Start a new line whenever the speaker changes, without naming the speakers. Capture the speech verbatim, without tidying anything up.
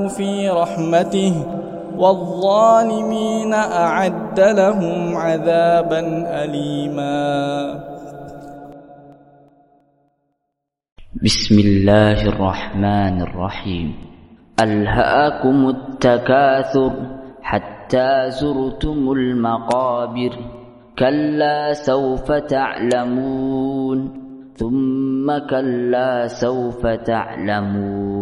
في رحمته والظالمين أعد لهم عذابا أليما.
بسم الله الرحمن الرحيم. ألهاكم التكاثر حتى زرتم المقابر كلا سوف تعلمون ثم كلا سوف تعلمون.